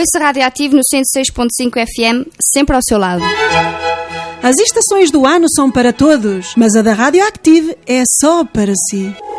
Ouça Radioativo no 106.5 FM, sempre ao seu lado. As estações do ano são para todos, mas a da Radioactive é só para si.